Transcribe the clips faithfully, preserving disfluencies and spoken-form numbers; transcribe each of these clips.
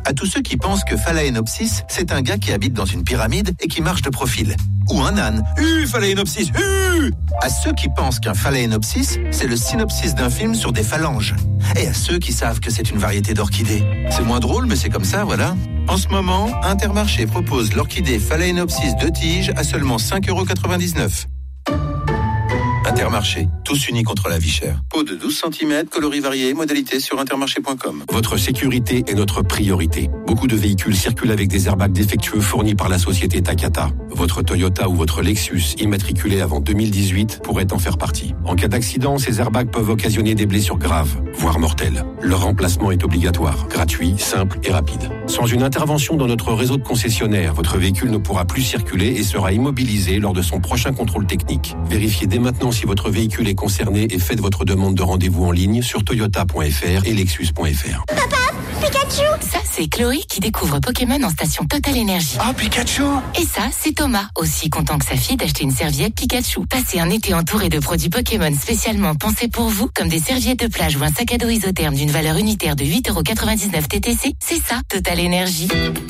À tous ceux qui pensent que Phalaenopsis, c'est un gars qui habite dans une pyramide et qui marche de profil. Ou un âne. Hu, Phalaenopsis, hu! À ceux qui pensent qu'un Phalaenopsis, c'est le synopsis d'un film sur des phalanges. Et à ceux qui savent que c'est une variété d'orchidées. C'est moins drôle, mais c'est comme ça, voilà. En ce moment, Intermarché propose l'orchidée Phalaenopsis de tige à seulement cinq euros quatre-vingt-dix-neuf. Intermarché, tous unis contre la vie chère. Pot de douze centimètres, coloris variés, modalité sur intermarché point com. Votre sécurité est notre priorité. Beaucoup de véhicules circulent avec des airbags défectueux fournis par la société Takata. Votre Toyota ou votre Lexus, immatriculé avant deux mille dix-huit, pourrait en faire partie. En cas d'accident, ces airbags peuvent occasionner des blessures graves, voire mortelles. Leur remplacement est obligatoire, gratuit, simple et rapide. Sans une intervention dans notre réseau de concessionnaires, votre véhicule ne pourra plus circuler et sera immobilisé lors de son prochain contrôle technique. Vérifiez dès maintenant si votre véhicule est concerné et faites votre demande de rendez-vous en ligne sur toyota point f r et lexus point f r. Papa, Pikachu! Ça, c'est Chloé qui découvre Pokémon en station Total Énergie. Ah, Pikachu! Et ça, c'est Thomas, aussi content que sa fille d'acheter une serviette Pikachu. Passez un été entouré de produits Pokémon spécialement pensés pour vous, comme des serviettes de plage ou un sac à dos isotherme d'une valeur unitaire de huit euros quatre-vingt-dix-neuf T T C. C'est ça, Total Énergie.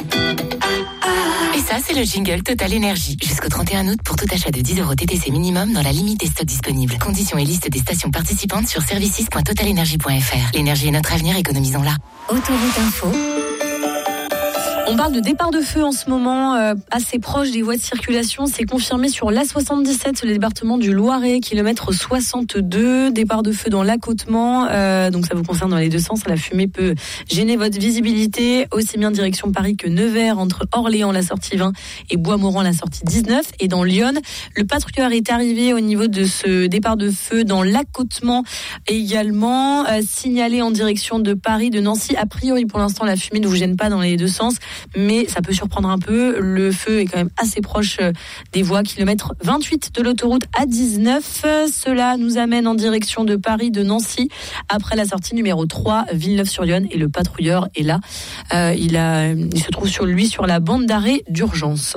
Et ça, c'est le jingle Total Énergie. Jusqu'au trente et un août, pour tout achat de dix euros T T C minimum dans la limite des stocks disponibles. Conditions et liste des stations participantes sur services point total énergie point f r. L'énergie est notre avenir, économisons-la. Autoroute Info. On parle de départ de feu en ce moment, euh, assez proche des voies de circulation. C'est confirmé sur l'A soixante-dix-sept, le département du Loiret, kilomètre soixante-deux. Départ de feu dans l'accotement. Euh, donc ça vous concerne dans les deux sens. La fumée peut gêner votre visibilité, aussi bien direction Paris que Nevers, entre Orléans, la sortie vingt, et Bois-Morand, la sortie dix-neuf. Et dans Lyon, le patrouilleur est arrivé au niveau de ce départ de feu dans l'accotement également. Euh, signalé en direction de Paris, de Nancy. A priori, pour l'instant, la fumée ne vous gêne pas dans les deux sens. Mais ça peut surprendre un peu. Le feu est quand même assez proche des voies. Kilomètre vingt-huit de l'autoroute A dix-neuf. Cela nous amène en direction de Paris, de Nancy, après la sortie numéro trois, Villeneuve-sur-Yonne. Et le patrouilleur est là. Euh, il, a, il se trouve sur lui sur la bande d'arrêt d'urgence.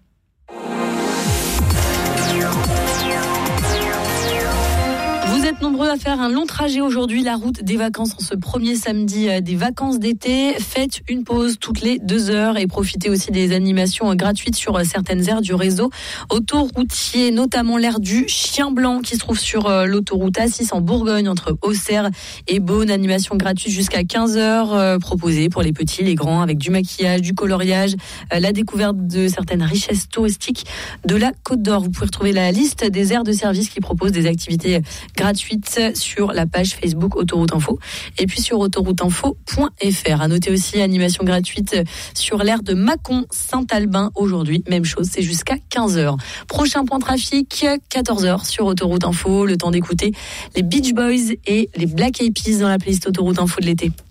Vous êtes nombreux à faire un long trajet aujourd'hui, la route des vacances en ce premier samedi des vacances d'été. Faites une pause toutes les deux heures et profitez aussi des animations gratuites sur certaines aires du réseau autoroutier, notamment l'aire du Chien Blanc qui se trouve sur l'autoroute A six en Bourgogne entre Auxerre et Beaune. Animation gratuite jusqu'à quinze heures proposée pour les petits, les grands, avec du maquillage, du coloriage, la découverte de certaines richesses touristiques de la Côte d'Or. Vous pouvez retrouver la liste des aires de service qui proposent des activités gratuites sur la page Facebook Autoroute Info et puis sur autoroute info point f r. À noter aussi animation gratuite sur l'aire de Mâcon-Saint-Albin aujourd'hui. Même chose, c'est jusqu'à quinze heures. Prochain point trafic, quatorze heures sur Autoroute Info. Le temps d'écouter les Beach Boys et les Black Eyed Peas dans la playlist Autoroute Info de l'été.